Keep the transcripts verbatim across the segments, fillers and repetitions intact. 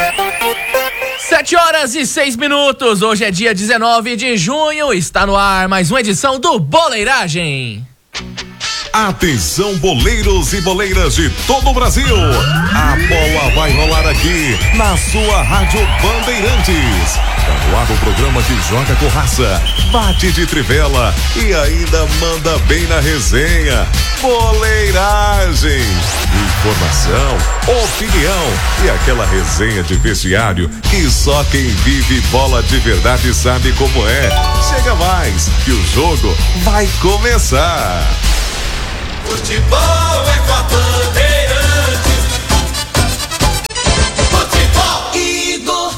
Sete horas e seis minutos, hoje é dia dezenove de junho, está no ar mais uma edição do Boleiragem. Atenção, boleiros e boleiras de todo o Brasil, a bola vai rolar aqui na sua Rádio Bandeirantes. Tá no ar o programa que joga com raça, bate de trivela e ainda manda bem na resenha. Boleiragem, informação, opinião e aquela resenha de vestiário que só quem vive bola de verdade sabe como é. Chega mais, que o jogo vai começar. Futebol é com a Bandeirantes. Futebol, Igor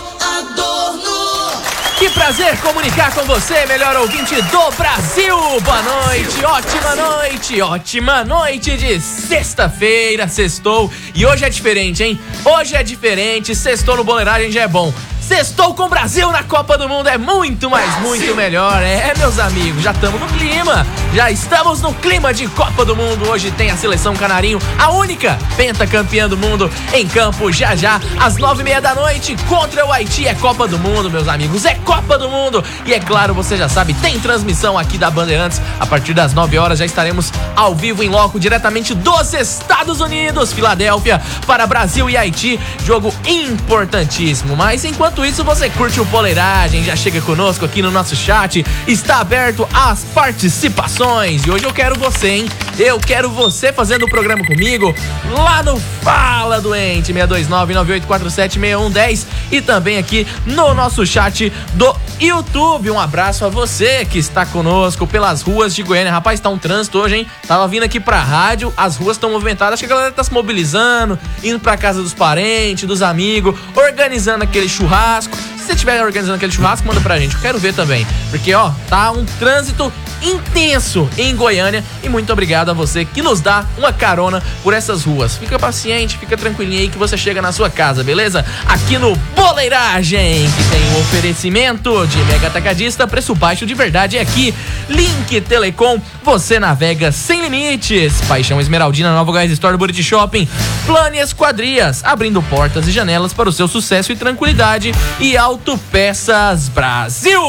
Adorno. Que prazer comunicar com você, melhor ouvinte do Brasil. Boa noite, ótima noite, ótima noite de sexta-feira, sextou. E hoje é diferente, hein? Hoje é diferente, sextou no Boleiragem já é bom. Sextou com o Brasil na Copa do Mundo é muito, mas muito melhor. É, meus amigos, já estamos no clima. Já estamos no clima de Copa do Mundo. Hoje tem a seleção canarinho, a única pentacampeã do mundo, em campo já já, às nove e meia da noite, contra o Haiti. É Copa do Mundo, meus amigos, é Copa do Mundo. E é claro, você já sabe, tem transmissão aqui da Bandeirantes. A partir das nove horas já estaremos ao vivo em loco, diretamente dos Estados Unidos, Filadélfia, para Brasil e Haiti. Jogo importantíssimo. Mas enquanto isso, você curte o Boleiragem, já chega conosco aqui no nosso chat, está aberto às participações. E hoje eu quero você, hein? Eu quero você fazendo o programa comigo lá no Fala Doente, seis dois nove, nove oito quatro sete, seis um um zero, e também aqui no nosso chat do YouTube. Um abraço a você que está conosco pelas ruas de Goiânia. Rapaz, tá um trânsito hoje, hein? Tava vindo aqui pra rádio, as ruas estão movimentadas, acho que a galera tá se mobilizando, indo pra casa dos parentes, dos amigos, organizando aquele churrasco. Se você estiver organizando aquele churrasco, manda pra gente, eu quero ver também. Porque, ó, tá um trânsito intenso em Goiânia. E muito obrigado a você que nos dá uma carona por essas ruas. Fica paciente, fica tranquilinho aí que você chega na sua casa, beleza? Aqui no Boleiragem, que tem o um oferecimento de Mega Atacadista, preço baixo de verdade é aqui. Link Telecom, você navega sem limites. Paixão Esmeraldina, Nova Goiás Store, Buriti Shopping. Plane Esquadrias, abrindo portas e janelas para o seu sucesso e tranquilidade. E Autopeças Brasil.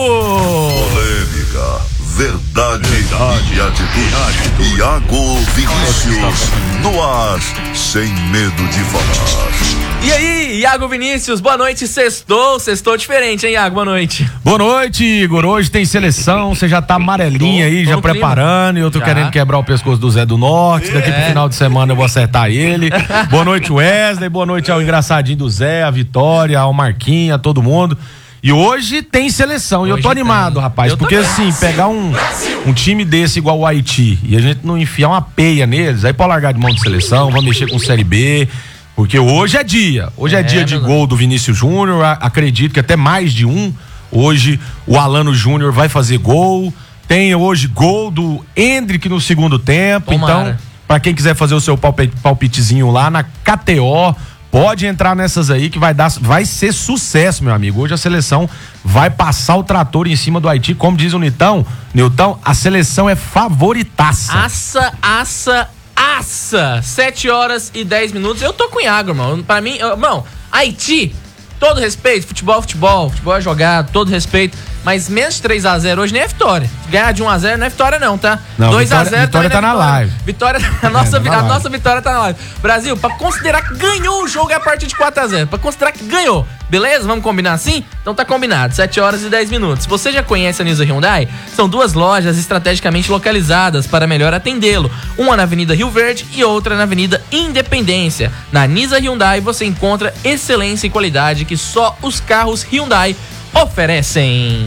Polêmica, verdade, verdade e atitude. Iago Vinícius, no ar, sem medo de falar. E aí, Iago Vinícius, boa noite, sextou, sextou diferente, hein, Iago, boa noite. Boa noite, Igor, hoje tem seleção, você já tá amarelinho aí, já preparando, e eu tô já querendo quebrar o pescoço do Zé do Norte, daqui é. pro final de semana eu vou acertar ele. Boa noite, Wesley, boa noite ao engraçadinho do Zé, a Vitória, ao Marquinhos, a todo mundo. E hoje tem seleção, hoje e eu tô animado, tem. rapaz, eu porque também. assim, pegar um, um time desse igual o Haiti e a gente não enfiar uma peia neles, aí pode largar de mão de seleção, vamos mexer com Série B, porque hoje é dia, hoje é, é dia de gol do Vinícius Júnior, acredito que até mais de um, hoje o Alano Júnior vai fazer gol, tem hoje gol do Hendrick no segundo tempo. Tomara. Então, pra quem quiser fazer o seu palpitezinho lá na K T O, pode entrar nessas aí que vai dar, vai ser sucesso, meu amigo. Hoje a seleção vai passar o trator em cima do Haiti, como diz o Nilton, Nilton, a seleção é favoritaça. Aça, aça, aça. Sete horas e dez minutos. Eu tô com o Iago, irmão. Pra mim, irmão, Haiti, todo respeito, futebol, futebol, futebol é jogado, todo respeito. Mas menos de três a zero hoje nem é vitória. Ganhar de um a zero não é vitória não, tá? Não, dois a zero Vitória, vitória tá na live. Vitória, a nossa, é, tá a nossa vitória tá na live. Brasil, pra considerar que ganhou o jogo é a partir de quatro a zero. Pra considerar que ganhou. Beleza? Vamos combinar assim? Então tá combinado. sete horas e dez minutos. Você já conhece a Nisa Hyundai? São duas lojas estrategicamente localizadas para melhor atendê-lo. Uma na Avenida Rio Verde e outra na Avenida Independência. Na Nisa Hyundai você encontra excelência e qualidade que só os carros Hyundai oferecem.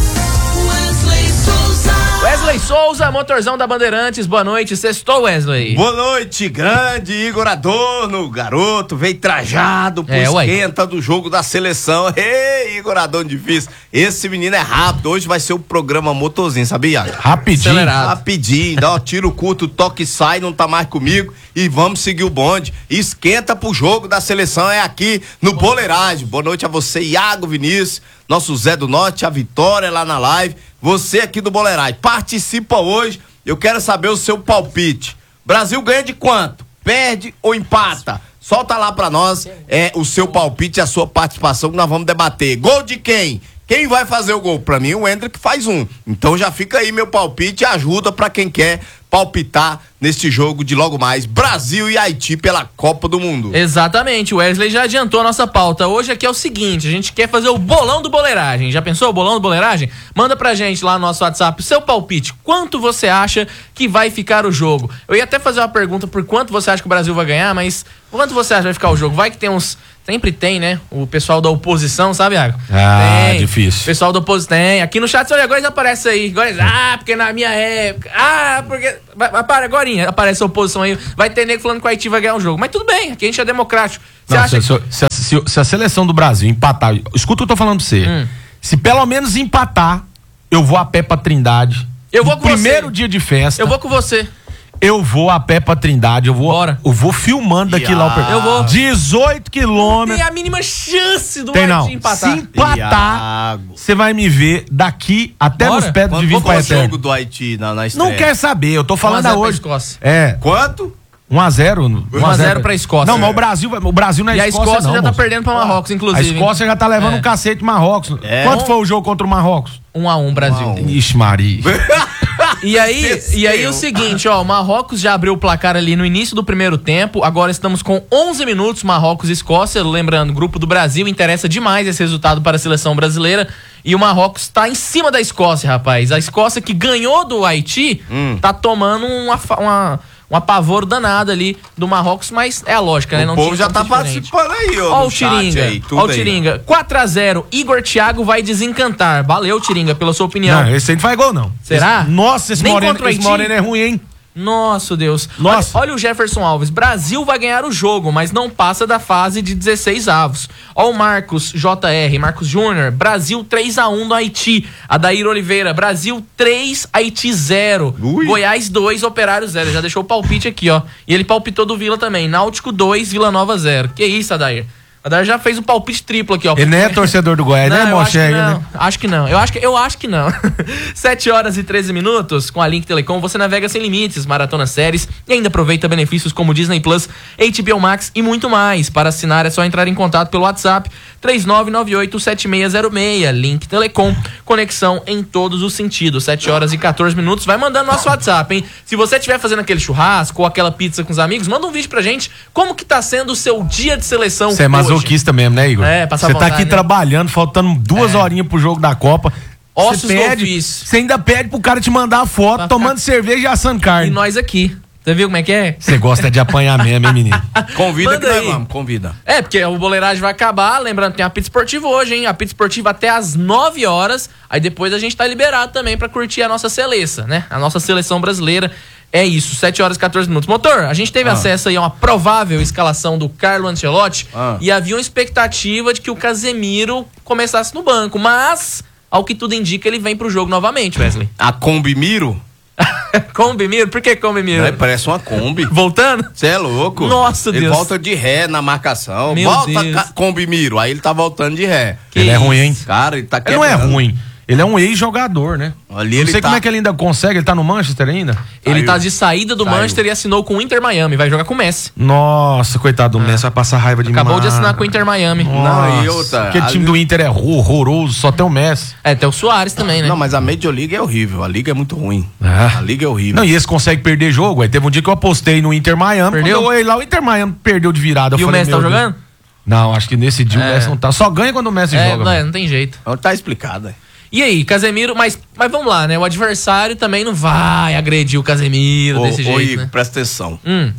Wesley Souza, Wesley Souza, motorzão da Bandeirantes, boa noite, sextou, Wesley. Boa noite, grande Igor Adorno, garoto, veio trajado pro é, esquenta ué. do jogo da seleção. Ei, Igor Adorno difícil, esse menino é rápido, hoje vai ser o programa motorzinho, sabia? Rapidinho. Acelerado. Rapidinho, dá um tiro curto, toque e sai, não tá mais comigo e vamos seguir o bonde. Esquenta pro jogo da seleção, é aqui no Boleiragem. Boa noite a você, Iago Vinícius, nosso Zé do Norte, a Vitória lá na live, você aqui do Boleiragem. Participa hoje, eu quero saber o seu palpite. Brasil ganha de quanto? Perde ou empata? Solta lá pra nós é, o seu palpite, a sua participação que nós vamos debater. Gol de quem? Quem vai fazer o gol? Pra mim, o Hendrick faz um. Então já fica aí meu palpite e ajuda pra quem quer palpitar neste jogo de logo mais Brasil e Haiti pela Copa do Mundo. Exatamente, o Wesley já adiantou a nossa pauta. Hoje aqui é o seguinte, a gente quer fazer o bolão do boleiragem. Já pensou o bolão do boleiragem? Manda pra gente lá no nosso WhatsApp o seu palpite. Quanto você acha que vai ficar o jogo? Eu ia até fazer uma pergunta por quanto você acha que o Brasil vai ganhar, mas quanto você acha que vai ficar o jogo? Vai que tem uns... Sempre tem, né? O pessoal da oposição, sabe, Iago? Ah, tem. difícil. O pessoal da oposição tem. Aqui no chat, olha, agora aparece aí. Agora, ah, porque na minha época. Ah, porque. Para, agora aparece a oposição aí. Vai ter nego falando que o Haiti vai ganhar o jogo. Mas tudo bem, aqui a gente é democrático. Você Não, acha se, que... se, se, se a seleção do Brasil empatar. Escuta o que eu tô falando pra você. Hum. Se pelo menos empatar, eu vou a pé pra Trindade. Eu vou no com primeiro você. dia de festa. Eu vou com você. Eu vou a pé pra Trindade, eu vou, Bora. eu vou filmando daqui lá. O... Eu vou. dezoito quilômetros. Tem a mínima chance do Tem não. Haiti empatar. Se empatar, você vai me ver daqui até Bora. nos pés do Quanto Divino foi Pai o Eterno. jogo do Haiti na, na estreia? Não quer saber, eu tô falando um a zero hoje. pra Escócia. É. Quanto? um a zero. um a zero pra Escócia. Não, mas o Brasil, vai- o Brasil não é E a Escócia, Escócia não, já tá moço. perdendo pra Marrocos, A inclusive. Escócia já tá levando É. um cacete de Marrocos. É. Quanto foi o jogo contra o Marrocos? um a um, Brasil. Um a um. Ixi, Maria. E aí, Desceu. e aí o seguinte, ó, o Marrocos já abriu o placar ali no início do primeiro tempo, agora estamos com onze minutos, Marrocos e Escócia, lembrando, grupo do Brasil, interessa demais esse resultado para a seleção brasileira, e o Marrocos tá em cima da Escócia, rapaz. A Escócia que ganhou do Haiti, Hum. tá tomando uma, fa- uma, um apavoro danado ali do Marrocos, mas é a lógica, né? O Não povo tinha já como tá ser diferente. participando aí, ó. Ó no o chat Tiringa, aí, tudo ó o aí. Tiringa. quatro a zero, Igor Thiago vai desencantar. Valeu, Tiringa, pela sua opinião. Não, esse aí não faz gol, não. Será? Esse- nossa, esse Nem moreno, contra o esse Haiti? moreno é ruim, hein? Nossa, Deus. Nossa. Olha, olha o Jefferson Alves. Brasil vai ganhar o jogo, mas não passa da fase de dezesseis avos. Olha o Marcos J R, Marcos Júnior. Brasil três a um no Haiti. Adair Oliveira. Brasil três, Haiti zero. Ui. Goiás dois, Operário zero. Já deixou o palpite aqui, ó. E ele palpitou do Vila também. Náutico dois, Vila Nova zero. Que isso, Adair? Adair já fez o palpite triplo aqui, ó. Ele nem é torcedor do Goiás, né, eu acho Moché? que aí, não. né? Acho que não. Eu acho que, eu acho que não. sete horas e treze minutos, com a Link Telecom, você navega sem limites, maratona séries e ainda aproveita benefícios como Disney Plus, H B O Max e muito mais. Para assinar é só entrar em contato pelo WhatsApp três nove nove oito sete seis zero seis. Link Telecom, conexão em todos os sentidos. sete horas e quatorze minutos. Vai mandando nosso WhatsApp, hein? Se você estiver fazendo aquele churrasco ou aquela pizza com os amigos, manda um vídeo pra gente. Como que tá sendo o seu dia de seleção Você é hoje? masoquista mesmo, né, Igor? É, passar Você tá vontade, aqui né? trabalhando, faltando duas horinhas pro jogo da Copa. Ossos Você do pede, ofício. você ainda pede pro cara te mandar a foto, Pra tomando ficar- cerveja e assando E carne. nós aqui. Você viu como é que é? Você gosta de apanhar mesmo, hein, menino? Convida Manda que nós aí. vamos, convida. É, porque o boleiragem vai acabar. Lembrando que tem a pizza esportiva hoje, hein? A pizza esportiva até às nove horas. Aí depois a gente tá liberado também pra curtir a nossa seleção, né? A nossa seleção brasileira. É isso, sete horas e quatorze minutos. Motor, a gente teve Ah. acesso aí a uma provável escalação do Carlo Ancelotti Ah. e havia uma expectativa de que o Casemiro começasse no banco, mas, ao que tudo indica, ele vem pro jogo novamente, Wesley. A Kombi Miro? Kombi Miro? Por que Kombi Miro? É, parece uma Kombi. Voltando? Você é louco. Nossa, ele Deus. volta de ré na marcação. Meu volta Deus. ca- Kombi Miro. Aí ele tá voltando de ré. Que Ele é ruim, hein? Cara, ele tá Ele não é quebrando. ruim. Ele é um ex-jogador, né? Ali não ele sei tá- como é que ele ainda consegue. Ele tá no Manchester ainda? Ele Saiu. tá de saída do Saiu. Manchester e assinou com o Inter Miami. Vai jogar com o Messi. Nossa, coitado do Messi, vai passar raiva demais. Acabou de assinar com o Inter Miami. Não, e Nossa, outra, Aquele a- time do Inter é horroroso, só tem o Messi. É, tem o Soares também, né? Não, mas a Major League é horrível. A liga é muito ruim. Ah. A liga é horrível. Não, e esse consegue perder jogo. Aí teve um dia que eu apostei no Inter Miami. Perdeu? Quando eu olhei lá, o Inter Miami perdeu de virada. Eu E o falei, Messi tá meu Deus. jogando? Não, acho que nesse dia É. o Messi não tá. Só ganha quando o Messi É, joga. não, é, velho. não tem jeito. Então tá explicado. é. E aí, Casemiro, mas, mas vamos lá, né? O adversário também não vai agredir o Casemiro Ô, desse ô, jeito, Igor, né? presta atenção. Hum.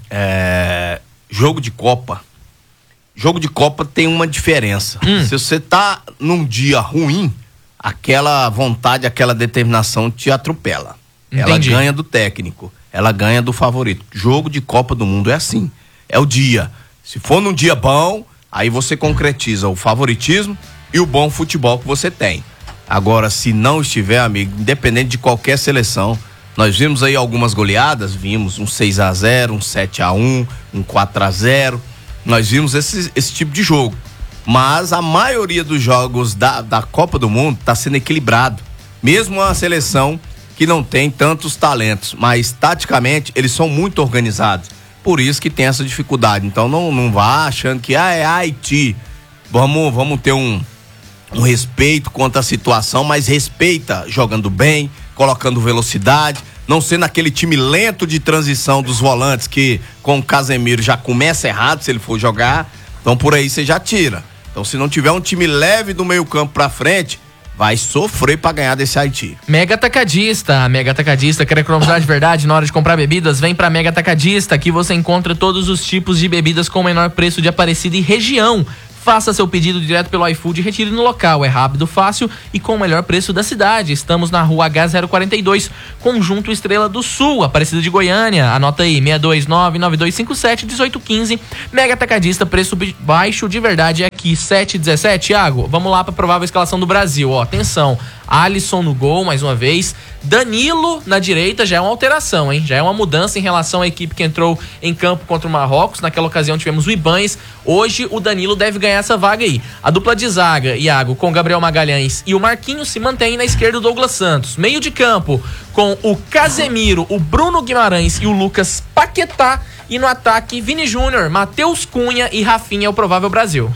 É, jogo de Copa. Jogo de Copa tem uma diferença. Hum. Se você tá num dia ruim, aquela vontade, aquela determinação te atropela. Ela Entendi. ganha do técnico, ela ganha do favorito. Jogo de Copa do Mundo é assim. É o dia. Se for num dia bom, aí você concretiza o favoritismo e o bom futebol que você tem. Agora, se não estiver, amigo, independente de qualquer seleção, nós vimos aí algumas goleadas, vimos um seis a zero, um sete a um, um quatro a zero. Nós vimos esse, esse tipo de jogo. Mas a maioria dos jogos da, da Copa do Mundo está sendo equilibrado. Mesmo uma seleção que não tem tantos talentos, mas taticamente eles são muito organizados. por isso que tem essa dificuldade. Então não, não vá achando que ah, é Haiti. Vamos, vamos ter um, um respeito quanto à situação, mas respeita jogando bem, colocando velocidade, não sendo aquele time lento de transição dos volantes que com o Casemiro já começa errado se ele for jogar. Então por aí você já tira. Então se não tiver um time leve do meio campo pra frente, vai sofrer pra ganhar desse Haiti. Mega Atacadista, a Mega Atacadista quer economizar de verdade na hora de comprar bebidas? Vem pra Mega Atacadista, aqui você encontra todos os tipos de bebidas com o menor preço de Aparecida e região. Faça seu pedido direto pelo iFood e retire no local. É rápido, fácil e com o melhor preço da cidade. Estamos na rua H zero quarenta e dois, Conjunto Estrela do Sul, Aparecida de Goiânia. Anota aí, seis dois nove, nove dois cinco sete, um oito um cinco. Mega Atacadista, preço baixo de verdade é aqui, sete e dezessete. Thiago, vamos lá para a provável escalação do Brasil. Ó, atenção, Alisson no gol, mais uma vez. Danilo na direita, já é uma alteração, hein? Já é uma mudança em relação à equipe que entrou em campo contra o Marrocos. Naquela ocasião tivemos o Ibanez. Hoje o Danilo deve ganhar essa vaga aí. A dupla de zaga, Iago, com Gabriel Magalhães e o Marquinhos, se mantém na esquerda o Douglas Santos. Meio de campo com o Casemiro, o Bruno Guimarães e o Lucas Paquetá. E no ataque, Vini Júnior, Matheus Cunha e Rafinha é o provável Brasil.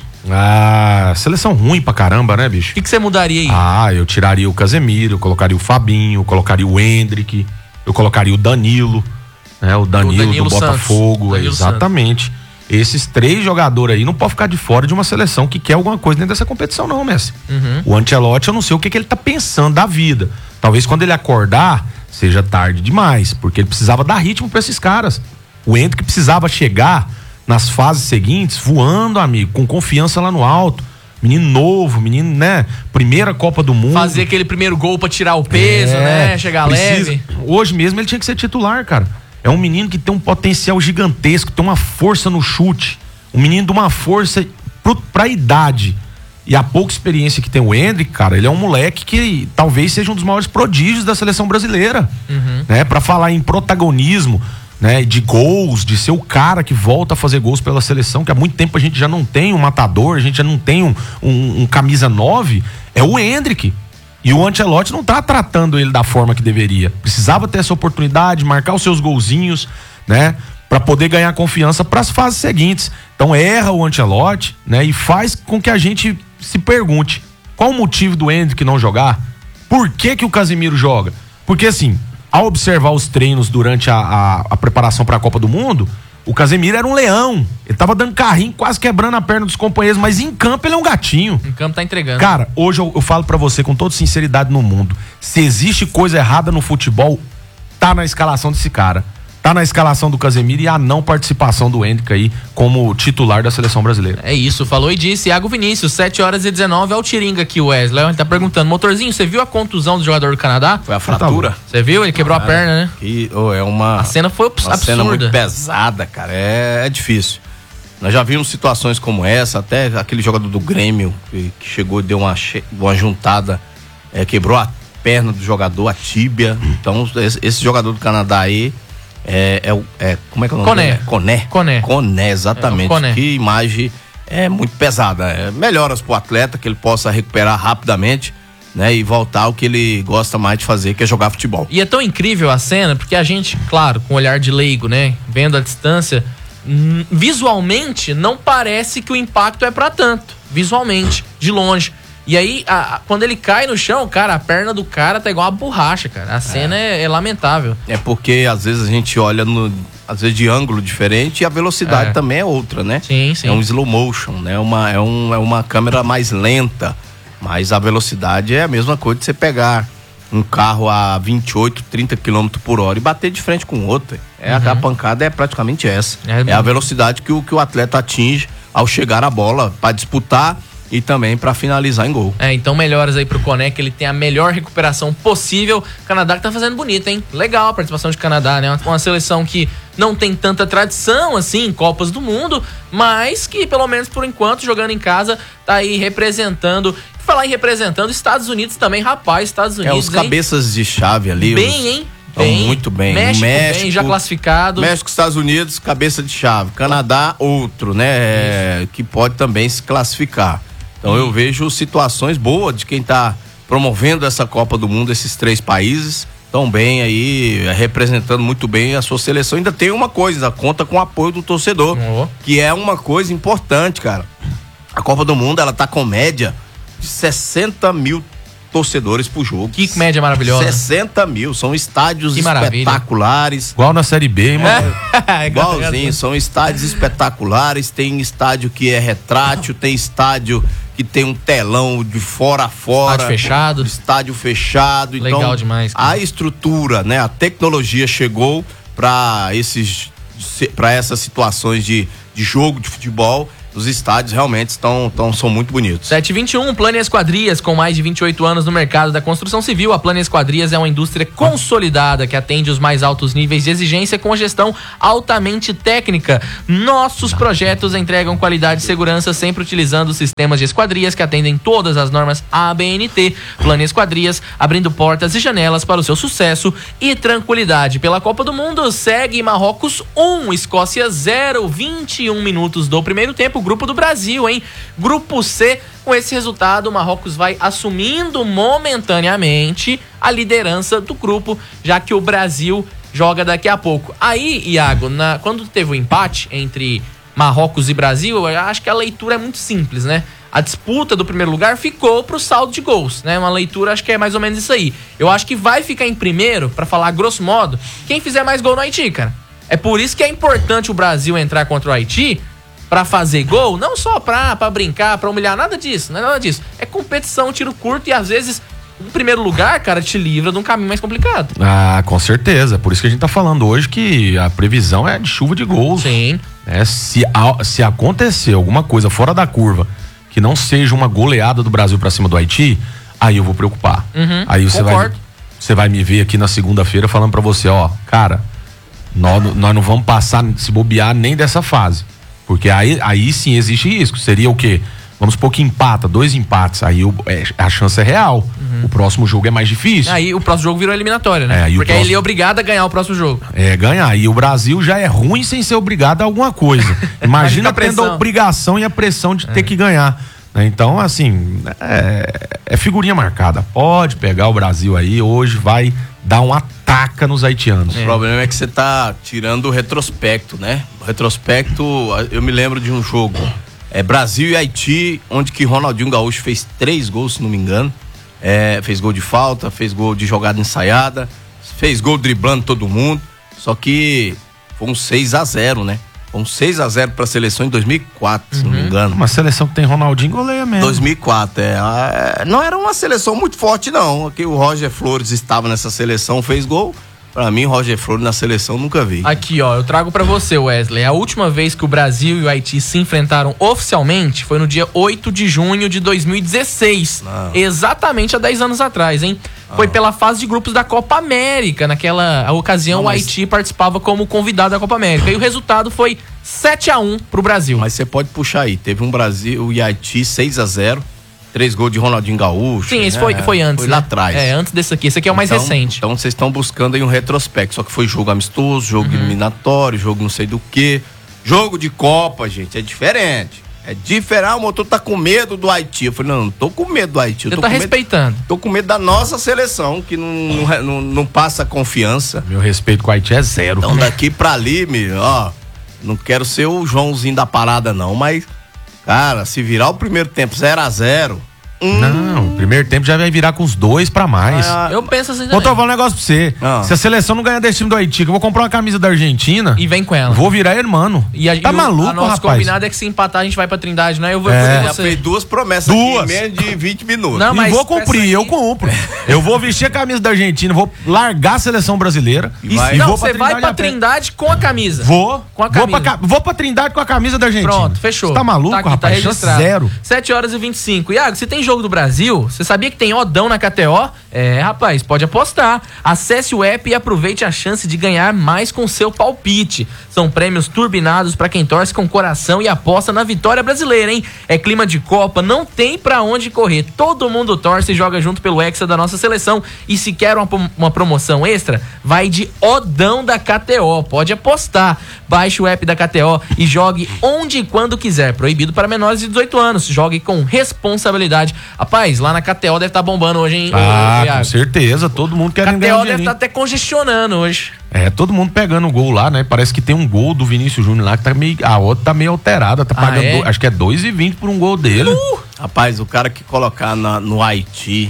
Ah, seleção ruim pra caramba, né, bicho? O que, que você mudaria aí? Ah, eu tiraria o Casemiro, eu colocaria o Fabinho, eu colocaria o Hendrick, eu colocaria o Danilo, né? O Danilo, o Danilo do Botafogo, Danilo exatamente. Santos. Esses três jogadores aí não podem ficar de fora de uma seleção que quer alguma coisa dentro dessa competição não, Messi. Uhum. O Ancelotti, eu não sei o que, que ele tá pensando da vida. Talvez quando ele acordar, seja tarde demais, porque ele precisava dar ritmo pra esses caras. O Hendrick precisava chegar nas fases seguintes, voando, amigo, com confiança lá no alto. Menino novo, menino, né? Primeira Copa do Mundo. Fazer aquele primeiro gol pra tirar o peso, é, né? Chegar precisa. leve. Hoje mesmo ele tinha que ser titular, cara. É um menino que tem um potencial gigantesco, tem uma força no chute. Um menino de uma força pro, pra idade. E a pouca experiência que tem o Hendrick, cara, ele é um moleque que talvez seja um dos maiores prodígios da seleção brasileira. Uhum. Né? Pra falar em protagonismo, né, de gols, de ser o cara que volta a fazer gols pela seleção, que há muito tempo a gente já não tem um matador, a gente já não tem um, um, um camisa nove, é o Hendrick. E o Ancelotti não tá tratando ele da forma que deveria. Precisava ter essa oportunidade, marcar os seus golzinhos, né, para poder ganhar confiança para as fases seguintes. Então erra o Ancelotti, né, e faz com que a gente se pergunte qual o motivo do Hendrick não jogar? Por que que o Casemiro joga? Porque assim, ao observar os treinos durante a, a, a preparação para a Copa do Mundo, o Casemiro era um leão. Ele tava dando carrinho, quase quebrando a perna dos companheiros, mas em campo ele é um gatinho. Em campo tá entregando. Cara, hoje eu, eu falo para você com toda sinceridade no mundo, se existe coisa errada no futebol, tá na escalação desse cara. Tá na escalação do Casemiro e a não participação do Hendrick aí como titular da seleção brasileira. É isso, falou e disse. Iago Vinícius, sete horas e dezenove, é o Tiringa aqui, o Wesley. Ele tá perguntando, motorzinho, você viu a contusão do jogador do Canadá? Foi a fratura. Você viu? Ele quebrou ah, a perna, né? Que, oh, é uma, a cena foi absurda. Uma cena muito pesada, cara. É, é difícil. Nós já vimos situações como essa, até aquele jogador do Grêmio que, que chegou e deu uma, uma juntada, é, quebrou a perna do jogador, a tíbia. Então, esse, esse jogador do Canadá aí, É, é, é, como é que é o nome Coné. dele? Coné. Coné. Coné, exatamente. É, Coné. Que imagem é muito pesada. É, melhoras pro atleta, que ele possa recuperar rapidamente, né? E voltar ao que ele gosta mais de fazer, que é jogar futebol. E é tão incrível a cena, porque a gente, claro, com o olhar de leigo, né? Vendo a distância, hum, visualmente não parece que o impacto é pra tanto. Visualmente, de longe. E aí, a, a, quando ele cai no chão, cara, a perna do cara tá igual uma borracha, cara. A cena é, é, é lamentável. É porque às vezes a gente olha no, às vezes de ângulo diferente e a velocidade é. também é outra, né? Sim, sim. É um slow motion, né? Uma, é, um, é uma câmera mais lenta, mas a velocidade é a mesma coisa de você pegar um carro a vinte e oito, trinta quilômetros por hora e bater de frente com outro. É, uhum. A pancada é praticamente essa. É, é a velocidade que o, que o atleta atinge ao chegar à bola para disputar e também para finalizar em gol. É, então melhoras aí pro Coné, que ele tem a melhor recuperação possível. O Canadá que tá fazendo bonito, hein? Legal a participação de Canadá, né? Uma, uma seleção que não tem tanta tradição, assim, em Copas do Mundo, mas que, pelo menos por enquanto, jogando em casa, tá aí representando. Falar em representando, Estados Unidos também, rapaz, Estados Unidos, É, os cabeças hein? de chave ali. Bem, os... hein? Bem, muito bem. México, México bem, já classificado. México, Estados Unidos, cabeça de chave. Canadá, outro, né? É, que pode também se classificar. Então eu vejo situações boas de quem está promovendo essa Copa do Mundo, esses três países, tão bem aí, representando muito bem a sua seleção. Ainda tem uma coisa, conta com o apoio do torcedor, Oh. que é uma coisa importante, cara. A Copa do Mundo, ela tá com média de sessenta mil torcedores por jogo. Que média maravilhosa. sessenta mil, são estádios Que maravilha. espetaculares. Igual na Série B, hein, mano? É, Igualzinho, são estádios espetaculares, tem estádio que é retrátil, tem estádio que tem um telão de fora a fora. Estádio fechado. Estádio fechado. Legal então, demais, cara. a estrutura, né, a tecnologia chegou para esses para essas situações de, de jogo de futebol. Os estádios realmente estão, estão, são muito bonitos. sete e vinte e um, Plane Esquadrias, com mais de vinte e oito anos no mercado da construção civil. A Plane Esquadrias é uma indústria consolidada que atende os mais altos níveis de exigência com gestão altamente técnica. Nossos projetos entregam qualidade e segurança sempre utilizando sistemas de esquadrias que atendem todas as normas A B N T. Plane Esquadrias, abrindo portas e janelas para o seu sucesso e tranquilidade. Pela Copa do Mundo, segue Marrocos um, Escócia zero, vinte e um minutos do primeiro tempo. Grupo do Brasil, hein? Grupo C, com esse resultado, o Marrocos vai assumindo momentaneamente a liderança do grupo, já que o Brasil joga daqui a pouco. Aí, Iago, na, quando teve o empate entre Marrocos e Brasil, eu acho que a leitura é muito simples, né? A disputa do primeiro lugar ficou pro saldo de gols, né? Uma leitura, acho que é mais ou menos isso aí. Eu acho que vai ficar em primeiro, pra falar grosso modo, quem fizer mais gol no Haiti, cara. É por isso que é importante o Brasil entrar contra o Haiti, pra fazer gol, não só pra, pra brincar, pra humilhar, nada disso, não é nada disso. É competição, tiro curto e às vezes, em primeiro lugar, cara, te livra de um caminho mais complicado. Ah, com certeza. Por isso que a gente tá falando hoje que a previsão é de chuva de gols. Sim. É, se, a- se acontecer alguma coisa fora da curva, que não seja uma goleada do Brasil pra cima do Haiti, aí eu vou preocupar. Uhum, aí você vai, concordo. você vai me ver aqui na segunda-feira falando pra você, ó, cara, nós, nós não vamos passar, se bobear nem dessa fase. Porque aí, aí sim existe risco. Seria o quê? Vamos supor que empata, dois empates. Aí o, é, a chance é real. Uhum. O próximo jogo é mais difícil. Aí o próximo jogo virou eliminatória, né? É, e o Porque aí próximo- ele é obrigado a ganhar o próximo jogo. É, ganhar. E o Brasil já é ruim sem ser obrigado a alguma coisa. Imagina Imagina a tendo a pressão. obrigação e a pressão de ter que ganhar. Né? Então, assim, é, é figurinha marcada. Pode pegar o Brasil aí, hoje vai dar um ataca nos haitianos. O problema é que você tá tirando o retrospecto, né? O retrospecto, eu me lembro de um jogo, é Brasil e Haiti, onde que Ronaldinho Gaúcho fez três gols, se não me engano. É, fez gol de falta, fez gol de jogada ensaiada, fez gol driblando todo mundo. Só que foi um seis a zero, né? Foi um seis a zero pra seleção em dois mil e quatro, se não me engano. Uma seleção que tem Ronaldinho goleia mesmo. dois mil e quatro, é, é. Não era uma seleção muito forte, não. Aqui o Roger Flores estava nessa seleção, fez gol. Pra mim, Roger Flores na seleção nunca vi. Aqui, ó, eu trago pra você, Wesley. A última vez que o Brasil e o Haiti se enfrentaram oficialmente foi no dia oito de junho de dois mil e dezesseis. Não. Exatamente há dez anos atrás, hein? Foi pela fase de grupos da Copa América. Naquela ocasião, Não, o mas- Haiti participava como convidado da Copa América. E o resultado foi sete a um pro Brasil. Mas você pode puxar aí. Teve um Brasil e Haiti seis a zero. Três gols de Ronaldinho Gaúcho. Sim, esse né? foi, foi antes. Foi né? lá atrás. É, antes desse aqui. Esse aqui é o mais Então- recente. Então vocês estão buscando aí um retrospecto. Só que foi jogo amistoso, jogo Uhum. eliminatório, jogo não sei do que. Jogo de Copa, gente, é diferente. É diferente. Ah, o motor tá com medo do Haiti. Eu falei, não, não tô com medo do Haiti. Eu Você tô tá com medo- respeitando. Tô com medo da nossa seleção, que não, não, não, não passa confiança. Meu respeito com o Haiti é zero. Então daqui pra ali, meu, ó, não quero ser o Joãozinho da parada não, mas, cara, se virar o primeiro tempo zero a zero, hum, Não, o primeiro tempo já vai virar com os dois pra mais. Ah, Eu penso assim Vou também. tô falando um negócio pra você. Ah. Se a seleção não ganhar desse time do Haiti, que eu vou comprar uma camisa da Argentina E vem com ela. vou virar irmão. E a, Tá e o- maluco, a nosso rapaz? combinado é que se empatar a gente vai pra Trindade, né? Eu vou É. por já você. fez duas promessas Duas. aqui em menos de vinte minutos. Não, E mas vou com essa cumprir, aí- eu cumpro. Eu vou vestir a camisa da Argentina, vou largar a seleção brasileira E vai- e Não, vou você vai pra a pé. Trindade com a camisa. Vou. Com a vou, pra, camisa. ca- vou pra Trindade com a camisa da Argentina. Pronto, fechou. Você tá maluco, aqui, rapaz? Chance registrado. zero. sete horas e vinte e cinco. Iago, se tem jogo do Brasil, você sabia que tem odão na K T O? É, rapaz, pode apostar. Acesse o app e aproveite a chance de ganhar mais com seu palpite. São prêmios turbinados pra quem torce com coração e aposta na vitória brasileira, hein? É clima de Copa, não tem pra onde correr. Todo mundo torce e joga junto pelo Hexa da nossa seleção. E se quer uma, prom- uma promoção extra, vai de odão da K T O. Pode apostar. Baixe o app da K T O e jogue onde e quando quiser. Proibido para menores de dezoito anos. Jogue com responsabilidade. Rapaz, lá na K T O deve estar tá bombando hoje, hein? Ah, com certeza. Todo mundo querendo ganhar K T O um deve estar tá até congestionando hoje. É, todo mundo pegando o gol lá, né? Parece que tem um gol do Vinícius Júnior lá que tá meio. A outra tá meio alterada, tá Ah, pagando. é? do- acho que é dois e vinte por um gol dele. Uh! Rapaz, o cara que colocar na- no Haiti.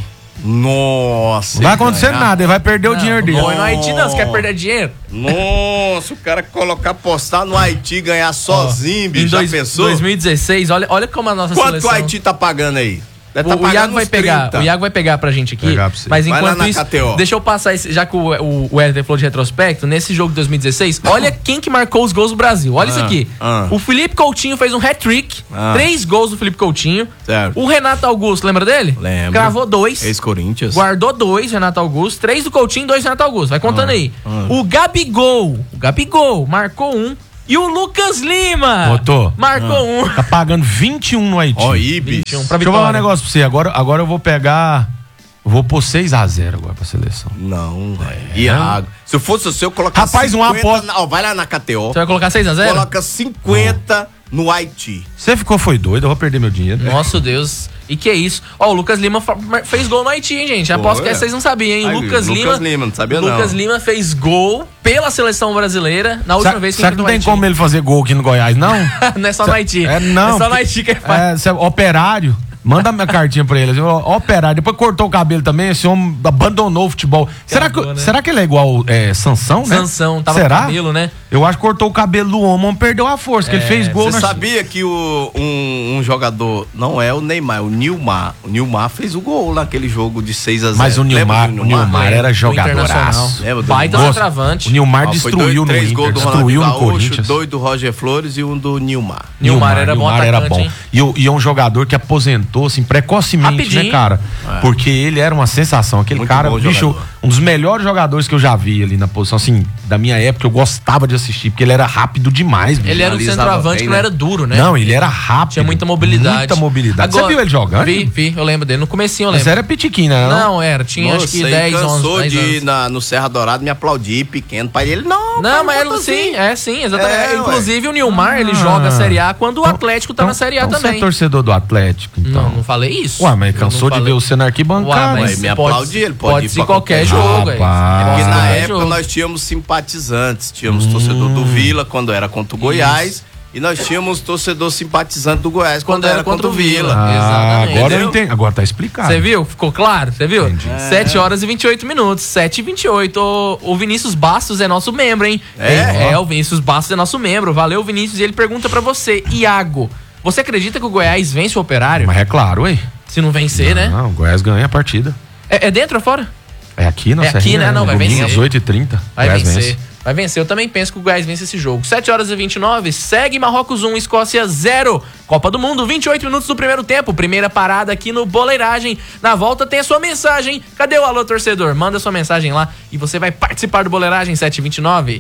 Nossa. Não vai ele acontecer ganhar. nada, ele vai perder o Não, dinheiro dele. Não, é no Haiti não, você quer perder dinheiro? Nossa, o cara que colocar apostar no Haiti e ganhar sozinho, bicho. Em Já dois- pensou? dois mil e dezesseis, olha, olha como a nossa Quanto seleção... o Haiti tá pagando aí? Deve tá O, o pagando Iago vai uns pegar, trinta. o Iago vai pegar pra gente aqui. Pegar pra você. Mas Vai lá enquanto na isso, K T O. deixa eu passar esse, já que o, o, o Wesley falou de retrospecto, nesse jogo de dois mil e dezesseis, olha quem que marcou os gols do Brasil. Olha Ah, isso aqui. ah. O Felipe Coutinho fez um hat-trick, Ah. três gols do Felipe Coutinho. Certo. O Renato Augusto, lembra dele? Lembro. Gravou dois. Ex-Corinthians. Guardou dois, Renato Augusto. Três do Coutinho, dois do Renato Augusto. Vai contando Ah, aí. O Gabigol, o Gabigol marcou um. E o Lucas Lima Botou. marcou um. Tá pagando vinte e um no Haiti. Ó, aí, bicho. vinte e um pra Deixa eu falar um vitória. negócio pra você. Agora, agora eu vou pegar. Vou pôr seis a zero agora pra seleção. Não, velho. Iago. Se eu fosse o seu, eu colocava Rapaz, uma aposta- na- ó, vai lá na K T O. Você vai colocar seis a zero? Coloca cinquenta no Haiti. Você ficou foi doido, eu vou perder meu dinheiro. Nossa Deus. E que é isso? Ó, o Lucas Lima fa- mar- fez gol no Haiti, hein, gente? Aposto Pô, que é. vocês não sabiam, hein? Aí, Lucas, Lucas Lima. Lima, não sabia Lucas não. Lima fez gol pela seleção brasileira na última Será, vez que será que não enfrentou o tem Haiti. como ele fazer gol aqui no Goiás, não? Não é só no Haiti. É, não. É só no porque- Haiti que ele faz. É, cê- operário. Manda minha cartinha pra ele. assim, ó, Operário. Depois cortou o cabelo também. Esse homem abandonou o futebol. Será que, né? será que ele é igual é, Sansão, né? Sansão, tava será? com cabelo, né? Eu acho que cortou o cabelo do homem, o homem perdeu a força, que ele fez gol Você na... sabia que o, um, um jogador, não é o Neymar, é o Nilmar. O Nilmar fez o gol naquele jogo de seis a zero. Mas o Nilmar, Lembra o do Nilmar era O jogadoraço. Internacional. Lembra do Baita Nilmar? centroavante. O Nilmar Ó, foi destruiu dois, no três Inter, gols do destruiu no Ronaldinho Gaúcho, Corinthians. dois do Roger Flores e um do Nilmar. Nilmar era bom Nilmar era atacante, bom. hein? E, o- e é um jogador que aposentou assim precocemente, Rapidinho. né, cara? Porque ele era uma sensação. Aquele Muito cara, bom bicho, jogador. um dos melhores jogadores que eu já vi ali na posição, assim, da minha época, eu gostava de assistir, porque ele era rápido demais, bicho. Ele era um Analisava centroavante bem, que não né? era duro, né? Não, ele era rápido. Tinha muita mobilidade. Muita mobilidade. Agora, Você viu ele jogando? Vi, vi, eu lembro dele. No comecinho eu Mas lembro. era pitiquinho, né? Não, era. Tinha acho que Nossa, dez, ele cansou onze, dez de ir anos. na, no Serra Dourada me aplaudir pequeno. Pai dele, não. Não, pai, mas ele, botou sim, assim. é sim, exatamente. É, Inclusive o Nilmar, ele Ah. joga a Série A quando o Atlético tá na Série A então Você também. é torcedor do Atlético, então. Não, não falei isso. Ué, mas Eu cansou não de ver falei. você na arquibancada. Ué, mas Ué, me pode, aplaudir, ele pode pode ir ser pra qualquer qualquer jogo. aí. Rapaz. Pode Porque ser na qualquer época jogo. nós tínhamos simpatizantes. Tínhamos torcedor do Vila quando era contra o Goiás. E nós tínhamos torcedor simpatizante do Goiás quando, era contra o Vila. Ah, Exatamente. agora eu Entendeu? entendi. Agora tá explicado. Você viu? Ficou claro? Você viu? Entendi. sete horas e vinte e oito minutos. sete e vinte e oito. O, o Vinícius Bastos é nosso membro, hein? É? É, o Vinícius Bastos é nosso membro. Valeu, Vinícius. E ele pergunta pra você, Iago, você acredita que o Goiás vence o Operário? Mas é claro, ué. Se não vencer, né? Não, o Goiás ganha a partida. É, é dentro ou fora? É aqui, não É aqui, né? Não, vai vencer. dezoito e trinta. Vai Goiás vencer. vence. Vai vencer. Eu também penso que o Goiás vence esse jogo. sete horas e vinte e nove. Segue Marrocos um, Escócia zero. Copa do Mundo, vinte e oito minutos do primeiro tempo. Primeira parada aqui no Boleiragem. Na volta tem a sua mensagem. Cadê o alô, torcedor? Manda sua mensagem lá e você vai participar do Boleiragem sete e vinte e nove.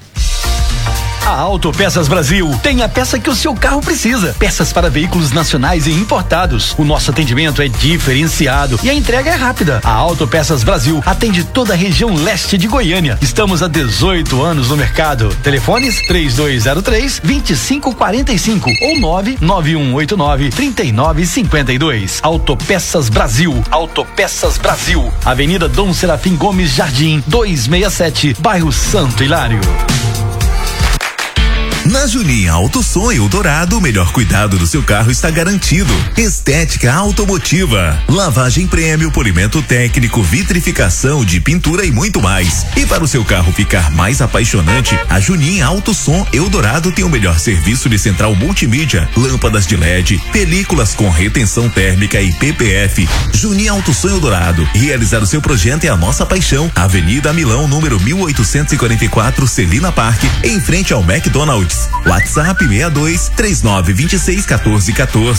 A Autopeças Brasil tem a peça que o seu carro precisa. Peças para veículos nacionais e importados. O nosso atendimento é diferenciado e a entrega é rápida. A Autopeças Brasil atende toda a região leste de Goiânia. Estamos há dezoito anos no mercado. Telefones três dois zero três, dois cinco quatro cinco ou nove nove um oito nove, três nove cinco dois. Autopeças Brasil. Autopeças Brasil. Avenida Dom Serafim Gomes Jardim, duzentos e sessenta e sete, bairro Santo Hilário. Na Juninha Auto Som Eldorado, o melhor cuidado do seu carro está garantido. Estética automotiva, lavagem prêmio, polimento técnico, vitrificação de pintura e muito mais. E para o seu carro ficar mais apaixonante, a Juninha Auto Som Eldorado tem o melhor serviço de central multimídia, lâmpadas de L E D, películas com retenção térmica e P P F. Juninha Auto Som Eldorado, realizar o seu projeto é a nossa paixão. Avenida Milão, número mil oitocentos e quarenta e quatro, Celina Park, em frente ao McDonald's. WhatsApp seis dois, três nove dois seis, um quatro um quatro.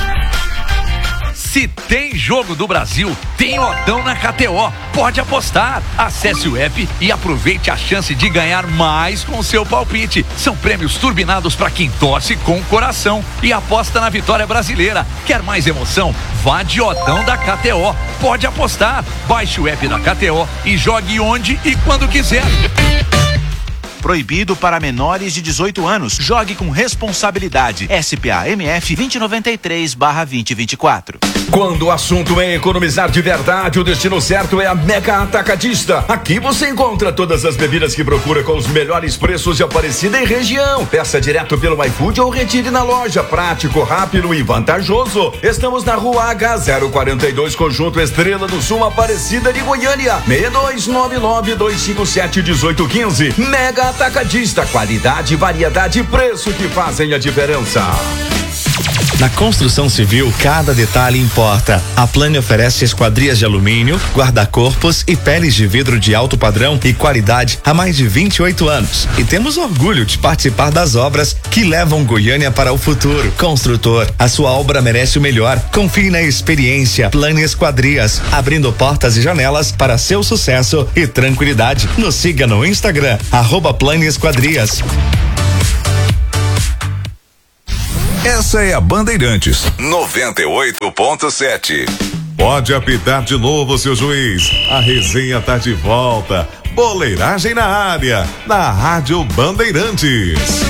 Se tem jogo do Brasil, tem Odão na K T O. Pode apostar. Acesse o app e aproveite a chance de ganhar mais com o seu palpite. São prêmios turbinados para quem torce com o coração e aposta na vitória brasileira. Quer mais emoção? Vá de Odão da K T O. Pode apostar. Baixe o app da K T O e jogue onde e quando quiser. Proibido para menores de dezoito anos. Jogue com responsabilidade. S P A M F vinte e noventa e três barra vinte e vinte e quatro. Quando o assunto é economizar de verdade, o destino certo é a Mega Atacadista. Aqui você encontra todas as bebidas que procura com os melhores preços de Aparecida e região. Peça direto pelo iFood ou retire na loja. Prático, rápido e vantajoso. Estamos na rua H zero quarenta e dois, Conjunto Estrela do Sul, Aparecida de Goiânia. seis dois nove nove, dois cinco sete, um oito um cinco. Mega Atacadista. Qualidade, variedade e preço que fazem a diferença. Na construção civil, cada detalhe importa. A Plane oferece esquadrias de alumínio, guarda-corpos e peles de vidro de alto padrão e qualidade há mais de vinte e oito anos. E temos orgulho de participar das obras que levam Goiânia para o futuro. Construtor, a sua obra merece o melhor. Confie na experiência. Plane Esquadrias, abrindo portas e janelas para seu sucesso e tranquilidade. Nos siga no Instagram, arroba Plane Esquadrias. Essa é a Bandeirantes noventa e oito ponto sete. Pode apitar de novo, seu juiz. A resenha tá de volta. Boleiragem na área, na Rádio Bandeirantes.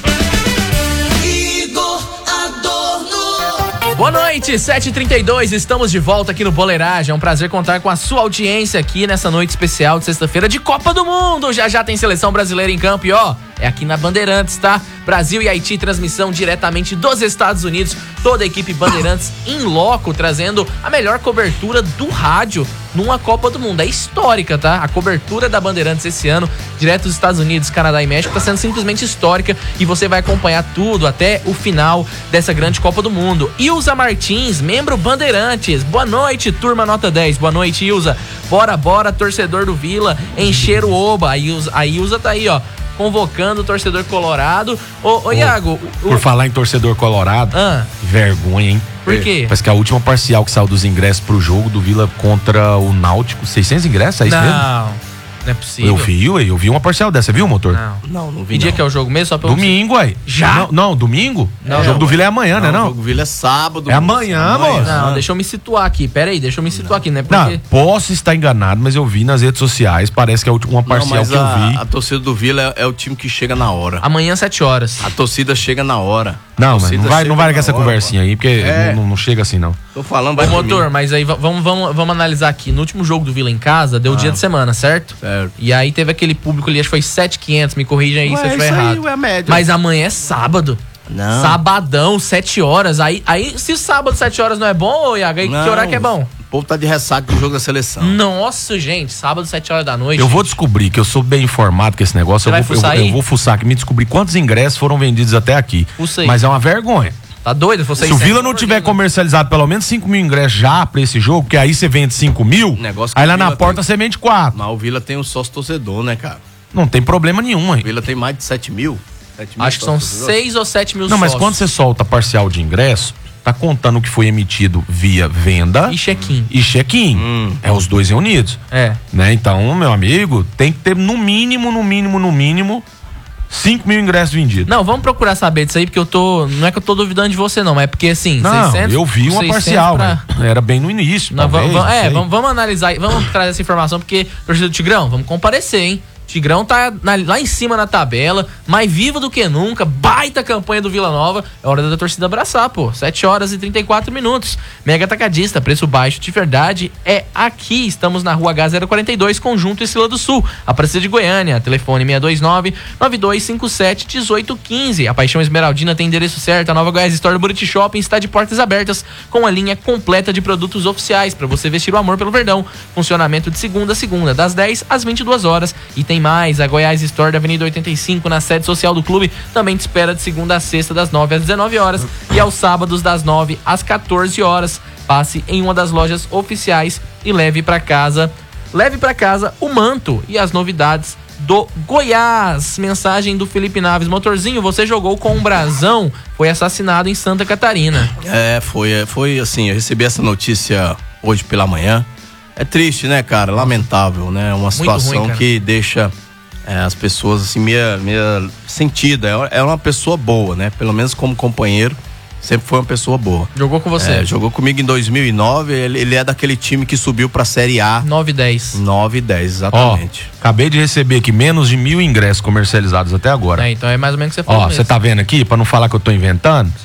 Boa noite, sete e trinta e dois, estamos de volta aqui no Boleiragem. É um prazer contar com a sua audiência aqui nessa noite especial de sexta-feira de Copa do Mundo. Já já tem seleção brasileira em campo e ó, é aqui na Bandeirantes, tá? Brasil e Haiti, transmissão diretamente dos Estados Unidos. Toda a equipe Bandeirantes em loco, trazendo a melhor cobertura do rádio numa Copa do Mundo. É histórica, tá? A cobertura da Bandeirantes esse ano, direto dos Estados Unidos, Canadá e México, tá sendo simplesmente histórica e você vai acompanhar tudo até o final dessa grande Copa do Mundo. Ilza Martins, membro Bandeirantes. Boa noite, turma nota dez. Boa noite, Ilza. Bora, bora, torcedor do Vila, encher o oba. A Ilza, a Ilza tá aí, ó, convocando o torcedor colorado. Ô, ô Iago... Por o... falar em torcedor colorado, ah. vergonha, hein? Por quê? Parece que a última parcial que saiu dos ingressos pro jogo do Vila contra o Náutico, seiscentos ingressos, é isso não, mesmo? Não, não é possível. Eu vi, eu, eu vi uma parcial dessa, viu, motor? Não, não, não vi. Que dia que é o jogo mesmo? Só pra domingo, aí. Já? Não, não domingo? Não, o jogo não, do Vila é amanhã, né? Não, o jogo do Vila é sábado. É amanhã, moço. Não, deixa eu me situar aqui. Pera aí, deixa eu me situar aqui, né? Porque... Não, posso estar enganado, mas eu vi nas redes sociais, parece que é uma parcial não, que eu vi. A, a torcida do Vila é, é o time que chega na hora. Amanhã, sete horas. A torcida chega na hora. Não, mas não vai, não vai com essa conversinha aí, porque é. não, não chega assim, não. Tô falando, vai Ô, motor, mas aí vamos, vamos, vamos analisar aqui. No último jogo do Vila em casa, deu ah. dia de semana, certo? Certo. E aí teve aquele público ali, acho que foi sete mil e quinhentos, me corrija aí ué, se eu estiver errado. Aí, é média. Mas amanhã é sábado. Não. Sabadão, sete horas. Aí, aí se sábado, sete horas não é bom, ô Iago, aí não. Que horário que é bom? O povo tá de ressaca do jogo da seleção. Nossa, gente, sábado, sete horas da noite. Eu vou descobrir, que eu sou bem informado com esse negócio. Você eu, vai vou, fuçar eu, aí? eu vou fuçar aqui, me descobrir quantos ingressos foram vendidos até aqui. Fuça aí. Mas é uma vergonha. Tá doido? Se, se o Vila não tiver comercializado pelo menos cinco mil ingressos já pra esse jogo, porque aí você vende cinco mil, aí lá na porta você vende quatro. Mas o Vila tem um sócio torcedor, né, cara? Não tem problema nenhum, hein? O Vila tem mais de sete mil. sete mil Acho que são seis ou sete mil Não, sócios. mas quando você solta parcial de ingresso, tá contando o que foi emitido via venda e check-in. E check-in. Hum. É os dois reunidos. É. Né? Então, meu amigo, tem que ter no mínimo, no mínimo, no mínimo cinco mil ingressos vendidos. Não, vamos procurar saber disso aí, porque eu tô. Não é que eu tô duvidando de você, não, mas é porque assim. Não, seiscentos, eu vi uma parcial, pra... Era bem no início. Não, talvez, vamos, não é, vamos, vamos analisar, vamos trazer essa informação, porque, torcedor do Tigrão, vamos comparecer, hein? Tigrão tá na, lá em cima na tabela, mais vivo do que nunca, baita campanha do Vila Nova. É hora da torcida abraçar, pô. sete horas e trinta e quatro minutos. Mega Atacadista, preço baixo de verdade é aqui. Estamos na rua H zero quarenta e dois, Conjunto Estrela do Sul, Aparecida de Goiânia. Telefone seis dois nove, nove dois cinco sete, um oito um cinco. A Paixão Esmeraldina tem endereço certo. A Nova Goiás Store do Buriti Shopping está de portas abertas com a linha completa de produtos oficiais para você vestir o amor pelo Verdão. Funcionamento de segunda a segunda, das dez às vinte e duas horas. E tem mais, a Goiás Store da Avenida oitenta e cinco, na sede social do clube, também te espera de segunda a sexta, das nove às dezenove horas e aos sábados das nove às quatorze horas. Passe em uma das lojas oficiais e leve para casa, leve para casa o manto e as novidades do Goiás. Mensagem do Felipe Naves: Motorzinho, você jogou com um brasão, foi assassinado em Santa Catarina. É, foi, foi assim, eu recebi essa notícia hoje pela manhã. É triste, né, cara? Lamentável, né? Uma situação ruim, que deixa é, as pessoas assim meia, meia sentida. É uma pessoa boa, né? Pelo menos como companheiro, sempre foi uma pessoa boa. Jogou com você? É, jogou comigo em dois mil e nove. Ele, ele é daquele time que subiu pra Série A. nove e dez. nove e dez, exatamente. Ó, acabei de receber aqui menos de mil ingressos comercializados até agora. É, então é mais ou menos o que você falou. Ó, você tá vendo aqui, pra não falar que eu tô inventando? Sim.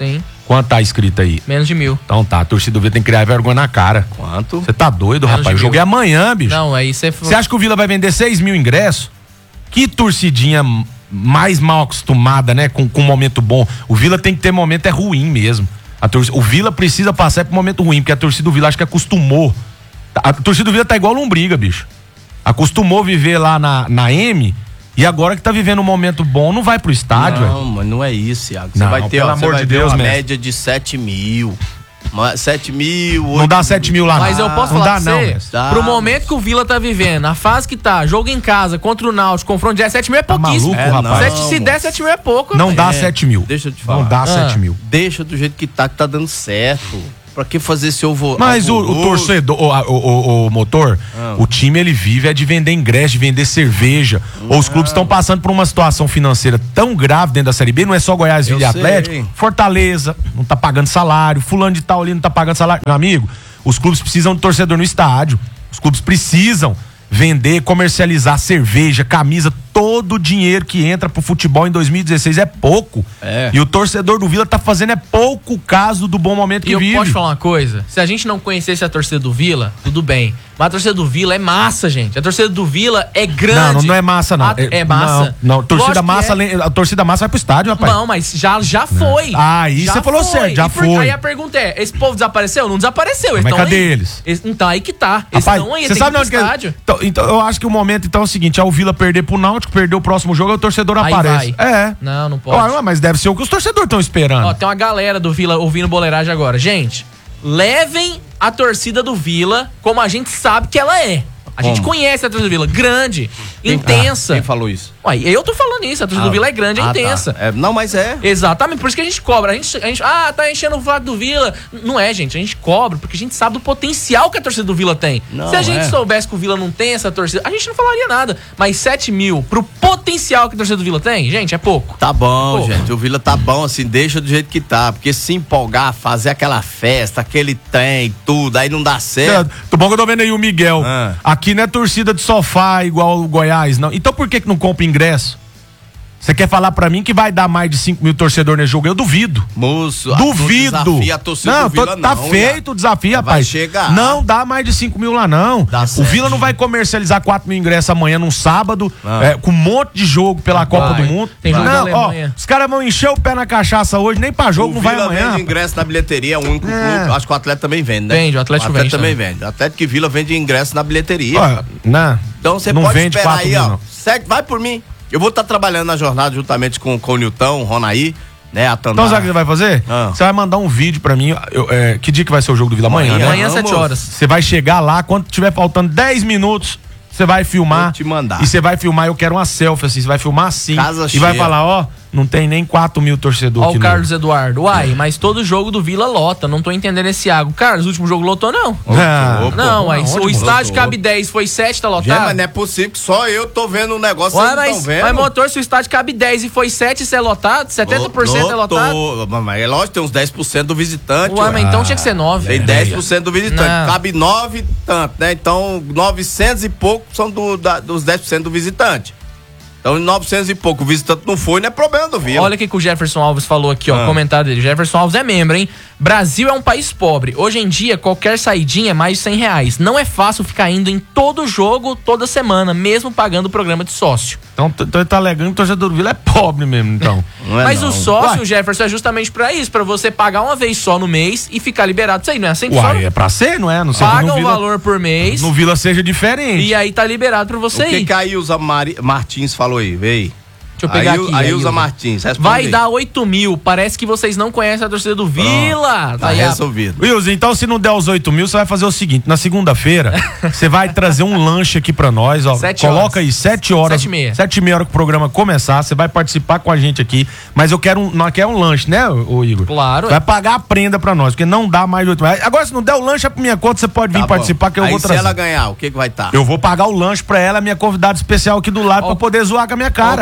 Quanto tá escrito aí? Menos de mil. Então tá, a torcida do Vila tem que criar vergonha na cara. Quanto? Você tá doido, Menos rapaz? de O jogo mil. é amanhã, bicho. Não, aí você... Você acha que o Vila vai vender seis mil ingressos? Que torcidinha mais mal acostumada, né? Com, com um momento bom. O Vila tem que ter momento é ruim mesmo. A torcida, o Vila precisa passar por um momento ruim, porque a torcida do Vila acho que acostumou. A torcida do Vila tá igual Lombriga, bicho. Acostumou viver lá na, na M e agora que tá vivendo um momento bom, não vai pro estádio. Não, mas não é isso, Iago. Você Não, vai ter, pelo ó, você amor vai de ver Deus, uma mestre. média de sete mil. Uma- sete mil, Não dá sete mil lá, Mas não. eu posso não falar dá, pra não, você, mestre. Dá, pro momento que o Vila tá vivendo, a fase que tá, jogo em casa contra o Náutico, confronto de sete mil é pouquíssimo. maluco, rapaz? Sete, se der sete mil é pouco. Não dá É, sete mil. Deixa eu te falar. Não dá Ah. sete mil. Deixa do jeito que tá, que tá dando certo. Pra que fazer seu ovo? Mas o, o torcedor, o, o, o, o motor, Ah. o time ele vive é de vender ingresso, de vender cerveja. Ou os clubes estão passando por uma situação financeira tão grave dentro da Série B, não é só Goiás, Eu Vila e sei. Atlético. Fortaleza não tá pagando salário, fulano de tal ali não tá pagando salário. Meu amigo, os clubes precisam de torcedor no estádio. Os clubes precisam vender, comercializar cerveja, camisa, todo o dinheiro que entra pro futebol em dois mil e dezesseis é pouco. É. E o torcedor do Vila tá fazendo é pouco caso do bom momento E que eu vive. posso falar uma coisa? Se a gente não conhecesse a torcida do Vila, tudo bem. Mas a torcida do Vila é massa, gente. A torcida do Vila é grande. Não, não, não é massa, não. A- é massa. Não, não. Torcida Lógico que massa, é. além- a torcida massa vai pro estádio, rapaz. Não, mas já, já foi. Ah, aí Já você falou foi. certo, já E por- foi. Aí a pergunta é: esse povo desapareceu? Não desapareceu. Eles Mas tão cadê aí. eles? Eles- Então aí que tá. Eles Rapaz, estão aí, você tem sabe que ir onde pro que estádio. então, então eu acho que o momento então é o seguinte, é o Vila perder pro Náutico, perder o próximo jogo, aí o torcedor Aí aparece. vai. É. Não, não pode. Ué, mas deve ser o que os torcedores estão esperando. Ó, tem uma galera do Vila ouvindo boleiragem agora. Gente, levem a torcida do Vila como a gente sabe que ela é. A gente Como? conhece a torcida do Vila. Grande, Quem- intensa. Ah, quem falou isso? Ué, eu tô falando isso. A torcida Ah, do Vila é grande, é ah, intensa. tá. É, não, mas é. Exatamente, por isso que a gente cobra. A gente, a gente ah, tá enchendo o vago do Vila. Não é, gente. A gente cobra porque a gente sabe do potencial que a torcida do Vila tem. Não, Se a gente é. soubesse que o Vila não tem essa torcida, a gente não falaria nada. Mas sete mil pro potencial que a torcida do Vila tem, gente, é pouco. Tá bom, Pô. gente. O Vila tá bom, assim, deixa do jeito que tá. Porque se empolgar, fazer aquela festa, aquele trem, tudo, aí não dá certo. Tô bom que eu tô vendo aí o Miguel. Ah. Aqui não é torcida de sofá igual o Goiás, não. Então por que que não compra ingresso? Você quer falar pra mim que vai dar mais de cinco mil torcedores nesse jogo? Eu duvido. Moço, Duvido. A, desafia a torcida não, do Vila, tô- tá não, feito o desafio, Vai rapaz. chegar. Não dá mais de cinco mil lá, não. Dá o certo. Vila não vai comercializar quatro mil ingressos amanhã num sábado, Não. é, com um monte de jogo pela Copa do Mundo. Tem jogo da não, ó, Alemanha. os caras vão encher o pé na cachaça hoje, nem pra jogo O não vai Vila amanhã. vende rapaz. ingresso na bilheteria, é o único É. clube. Acho que o Atlético também vende, né? Vende, o Atlético também vende vende. O Atlético e Vila vende ingresso na bilheteria. Ó, não, Então você não pode vende esperar quatro aí, mil, ó. não. Segue, vai por mim. Eu vou estar trabalhando na jornada juntamente com, com o Nilton, o Ronaí, né? A Tandara. Então sabe o que você vai fazer? Ah. Você vai mandar um vídeo pra mim. eu- é, que dia que vai ser o jogo do Vila? Amanhã, né? Amanhã, Vamos. sete horas. Você vai chegar lá, quando tiver faltando dez minutos, você vai filmar. Vou te mandar. E você vai filmar, eu quero uma selfie assim, você vai filmar assim. Casa e vai cheia. falar, ó, não tem nem quatro mil torcedores Ó aqui o no- Carlos Eduardo. Uai, mas todo jogo do Vila lota. Não tô entendendo esse Iago. Carlos, o último jogo lotou, não. Ah, Não, aí onde o estádio lotou? cabe dez, foi sete, tá Gente, lotado. mas não é possível que só eu tô vendo um negócio Ué, vocês não mas, estão vendo. mas motor, se o estádio cabe dez e foi sete, isso é lotado? setenta por cento é lotado? Lotou. Mas é lógico, tem uns dez por cento do visitante. Ué, ué. mas então tinha que ser nove. Tem dez por cento do visitante. Não. Cabe nove tanto, né? Então, novecentos e pouco são do, da- dos dez por cento do visitante. Então, novecentos e pouco, o visitante não foi, não é problema do Vila. Olha o que que o Jefferson Alves falou aqui, ó, Ah. comentário dele. Jefferson Alves é membro, hein? Brasil é um país pobre. Hoje em dia, qualquer saidinha é mais de cem reais. Não é fácil ficar indo em todo jogo, toda semana, mesmo pagando o programa de sócio. Então, t- então ele tá alegando que o torcedor do Vila é pobre mesmo, então. Não é Mas não. o sócio, Uai. Jefferson, é justamente pra isso, pra você pagar uma vez só no mês e ficar liberado disso aí, não é assim que Uai, funciona? é pra ser, não é? Não sei que Paga no um Vila, valor por mês no Vila seja diferente. e aí tá liberado pra O você que ir. que a Ilza Mari- Martins falou aí? Veio. Deixa eu pegar a Il- aqui. A a Ilza Ilza. Martins, responde Vai aí. dar oito mil. Parece que vocês não conhecem a torcida do Vila. Tá Aí a- resolvido. Wilson, então se não der os oito mil, você vai fazer o seguinte: na segunda-feira, você vai trazer um lanche aqui pra nós, ó. Sete Coloca horas. aí, sete horas. Sete e meia. Sete e meia hora que o programa começar, você vai participar com a gente aqui. Mas eu quero um. Nós quer um lanche, né, ô Igor? Claro. Vai pagar a prenda pra nós, porque não dá mais de oito mil. Agora, se não der o lanche, é por minha conta, você pode vir Tá bom. participar que eu aí, vou se trazer. ela ganhar, o que que vai estar? Eu vou pagar o lanche pra ela, minha convidada especial aqui do lado, Ó, pra poder zoar com a minha Ó, cara. o Carlos Então, Eduardo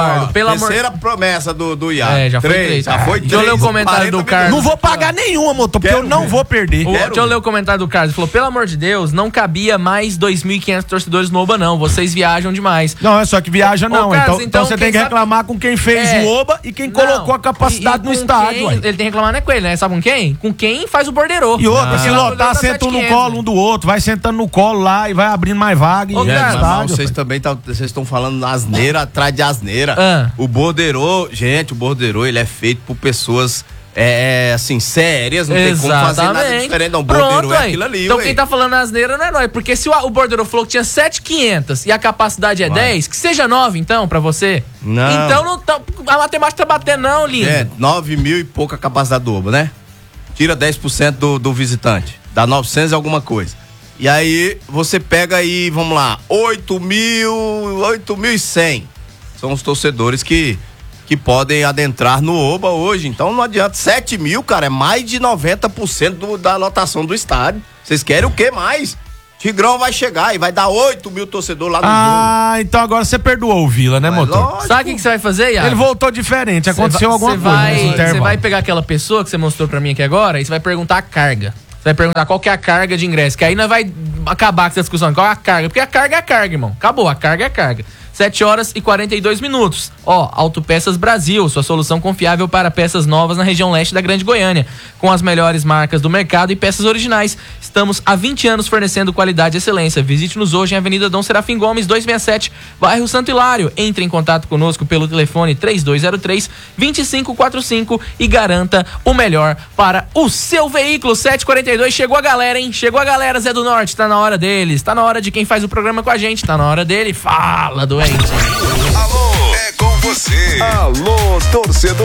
Eduardo. Pelo amor... Terceira promessa do, do Iago. É, já foi três. Já foi Deixa eu ler o comentário do Carlos. Não vou pagar nenhuma, motor, porque eu não vou perder. O, deixa eu ler o comentário do Carlos. Ele falou, pelo amor de Deus, não cabia mais dois mil e quinhentos torcedores no Oba, não. Vocês viajam demais. Não, é só que viaja não. Ô, Carlos, então, então você tem que sabe... reclamar com quem fez é. o Oba e quem não. colocou a capacidade e, e no estádio. Quem... Ele tem que reclamar não é com ele, né? Sabe com quem? Com quem faz o borderô. E outra, ah. se lotar, senta um no colo um do outro, vai sentando no colo lá e vai abrindo mais vaga. Ô, e cara, estádio, vocês também tá, vocês estão falando asneira atrás de asneira. Ah. O borderô, gente, o borderô, ele é feito por pessoas é, assim, sérias, não Exatamente. tem como fazer nada diferente. Não, o borderô é aquilo ali, Então ué. quem tá falando asneira não é nós, porque se o, o borderô falou que tinha sete mil e quinhentos e a capacidade é Vai. dez, que seja nove então pra você. Não. Então não tá, a matemática tá batendo não, lindo. É, nove mil e pouca capacidade do Oba, né? Tira dez por cento do, do visitante, dá novecentos e alguma coisa. E aí você pega aí, vamos lá, oito mil, oito mil e cem. São os torcedores que, que podem adentrar no Oba hoje. Então não adianta. sete mil, cara, é mais de noventa por cento do, da lotação do estádio. Vocês querem o que mais? Tigrão vai chegar e vai dar oito mil torcedores lá no Ah, jogo. então agora você perdoou o Vila, né, Mas motor? lógico. Sabe o que, que você vai fazer, Iago? Ele voltou diferente, aconteceu Cê alguma cê coisa vai, nesse Você intervalo. vai pegar aquela pessoa que você mostrou pra mim aqui agora e você vai perguntar a carga. Você vai perguntar qual que é a carga de ingresso, que aí nós vai acabar com essa discussão. Qual é a carga? Porque a carga é a carga, irmão. Acabou, a carga é a carga. sete horas e quarenta e dois minutos. Ó, Autopeças Brasil, sua solução confiável para peças novas na região leste da Grande Goiânia. Com as melhores marcas do mercado e peças originais. Estamos há vinte anos fornecendo qualidade e excelência. Visite-nos hoje em Avenida Dom Serafim Gomes, duzentos e sessenta e sete, bairro Santo Hilário. Entre em contato conosco pelo telefone três dois zero três, dois cinco quatro cinco e garanta o melhor para o seu veículo. sete e quarenta e dois, chegou a galera, hein? Chegou a galera, Zé do Norte. Tá na hora deles. Tá na hora de quem faz o programa com a gente. Tá na hora dele. Fala, doente. Alô, é com você. Alô, torcedor.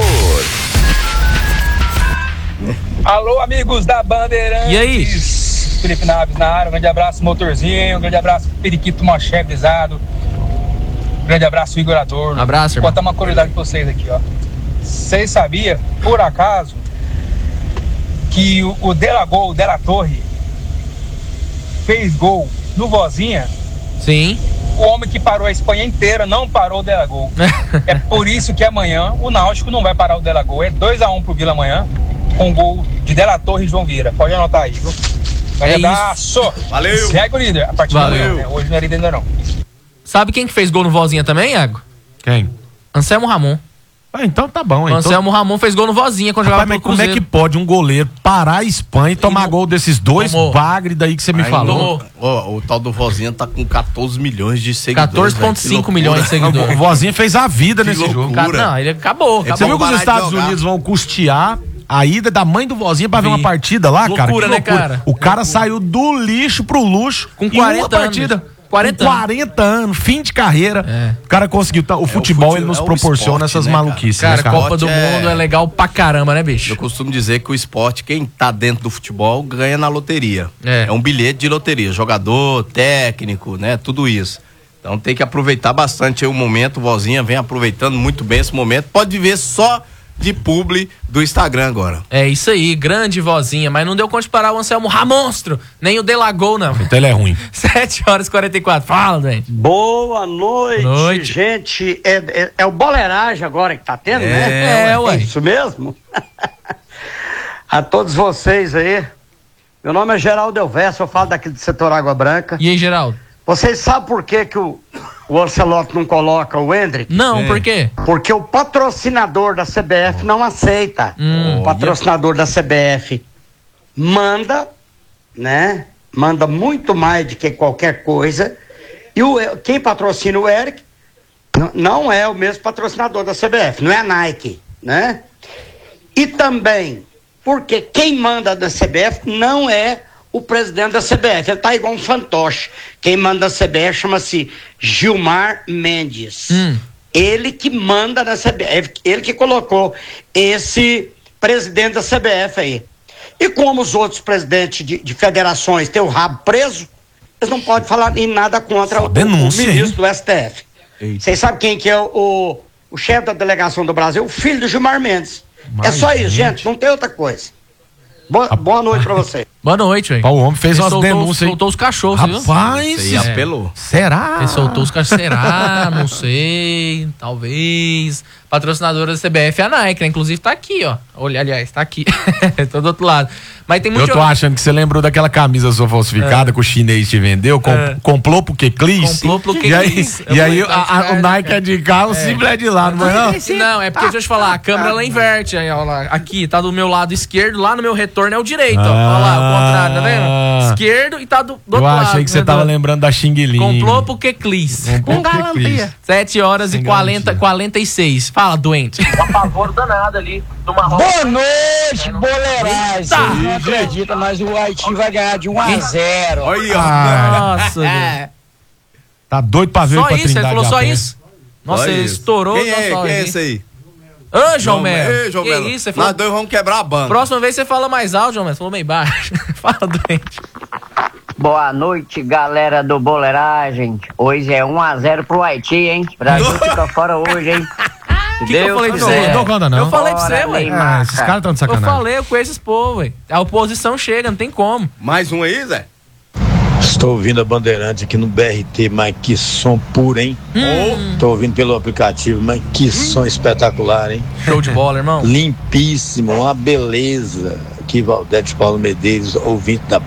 Alô, amigos da Bandeirantes. E aí? Felipe Naves na área, um grande abraço, motorzinho, um grande abraço, Periquito Manchevizado, um grande abraço, Igor Adorno. Um abraço, Vou irmão. contar uma curiosidade pra vocês aqui, ó. Vocês sabiam, por acaso, que o, o Dela Gol, o Dela Torre, fez gol no Vozinha? Sim. O homem que parou a Espanha inteira não parou o Dela Gol. É por isso que amanhã o Náutico não vai parar o Dela Gol. É dois a um pro Vila amanhã, com gol de Dela Torre e João Vieira. Pode anotar aí, viu? É abraço. Valeu. Segue o líder. A partir de Valeu. amanhã, né? Hoje não é líder ainda não. Sabe quem que fez gol no Vozinha também, Iago? Quem? Anselmo Ramon. Ah, então tá bom. O Então... Anselmo Ramon fez gol no Vozinha quando Rapaz, jogava mas pelo como é Cruzeiro. que pode um goleiro parar a Espanha e tomar não- gol desses dois Tomou. bagre daí que você me Aí, falou? Ó, o tal do Vozinha tá com quatorze milhões de seguidores. quatorze vírgula velho. Que cinco loucura. milhões de seguidores. O Vozinha fez a vida Que nesse jogo. loucura. Não, ele acabou. Você acabou. viu que os parar de Estados jogar. Unidos vão custear a ida da mãe do Vozinha pra ver Vi. uma partida lá, cara? Loucura, Que né, cara? O cara saiu do lixo pro luxo Com em quarenta uma partida. anos. quarenta Com quarenta anos, fim de carreira. É. O cara conseguiu. tá, O futebol, fute- ele nos é o proporciona esporte, essas né, cara? maluquices, Cara, né, cara? Copa do Esporte é- Mundo é legal pra caramba, né, bicho? Eu costumo dizer que o esporte, quem tá dentro do futebol, ganha na loteria. É. É um bilhete de loteria. Jogador, técnico, né? Tudo isso. Então tem que aproveitar bastante aí o momento. O Vozinha vem aproveitando muito bem esse momento. Pode viver só de publi do Instagram agora. É isso aí, grande Vozinha, mas não deu conta de parar o Anselmo Ramonstro, nem o Delagol, não. Então ele é ruim. sete horas e quarenta e quatro, fala, doente. Boa noite, Noite. gente. É, é, é o boleiragem agora que tá tendo, É, né? é, ué. É isso mesmo? A todos vocês aí. Meu nome é Geraldo Elvésio, eu falo daqui do setor Água Branca. E aí, Geraldo? Vocês sabem por que, que o, o Ancelotti não coloca o Hendrick? Não, por quê? Porque o patrocinador da C B F não aceita. Hum. O patrocinador da C B F manda, né? Manda muito mais do que qualquer coisa. E o, quem patrocina o Eric n- não é o mesmo patrocinador da C B F, não é a Nike, né? E também, porque quem manda da C B F não é o presidente da C B F, ele tá igual um fantoche. Quem manda da C B F chama-se Gilmar Mendes. Hum. Ele que manda na C B F, ele que colocou esse presidente da C B F aí. E como os outros presidentes de, de federações têm o rabo preso, eles não podem falar em nada contra Só o, denúncia, o ministro do S T F. Eita. Vocês sabem quem que é o, o, o chefe da delegação do Brasil? O filho do Gilmar Mendes. É só isso, gente, não tem outra coisa. Boa, boa noite pra você. Boa noite, velho. O homem fez umas soltou, denúncias aí. Soltou os cachorros, viu? Rapaz, Você apelou. Será? Ele soltou os cachorros. Será? Não sei. Talvez. Patrocinadora da C B F é a Nike, né? Inclusive tá aqui, ó. Olha, aliás, tá aqui. Tô do outro lado. Mas tem muito. Eu tô achando que você lembrou daquela camisa sua falsificada É. que o chinês te vendeu. Com, É. Comprou pro Keclis. Comprou pro E aí, Keclis. e aí Eu a, a, o falei, Nike é de cá, o Simples é de lá, não é não? Não, é porque, deixa eu te falar, a câmera ela inverte. Aí, ó, lá, aqui, tá do meu lado esquerdo, lá no meu retorno é o direito, ó. Olha lá, o contrário, tá vendo? Esquerdo e tá do, do Eu outro lado. achei que você né, tava do- lembrando da Xing Ling. Comprou pro Keclis. Comprou pro Keclis. sete horas e Sem quarenta, quarenta e seis. Fala, doente. Um apavoro danado ali do Marrocos. Boa noite, boleiragem. Eita! Vocês não acreditam, mas o Haiti vai ganhar de um a zero. Olha, Ah, Nossa, velho. tá doido pra ver Só pra isso? Ele Trindade falou da só Penha. isso? Nossa, Olha ele isso. estourou. Quem é, nossa, quem é olha esse aí? Ô, João Melo. Ei, João Que Melo. isso? Você falou... Nós dois vamos quebrar a banda. Próxima vez você fala mais alto, João Melo. Você falou meio baixo. Fala, doente. Boa noite, galera do Boleiragem. Hoje é um a zero pro Haiti, hein? Brasil fica fora hoje, hein? O que, que eu falei pra você? Não dou conta, não. Eu falei pra Bora, você, ué. Neymar. Ah, esses caras tão de Eu sacanagem. falei, eu conheço esse povo, ué. A oposição chega, não tem como. Mais um aí, Zé? Estou ouvindo a Bandeirante aqui no B R T, mas que som puro, hein? Hum. Estou ouvindo pelo aplicativo, mas que som espetacular, hein? Show de bola, irmão. Limpíssimo, uma beleza. Aqui, Valdete Paulo Medeiros, ouvinte da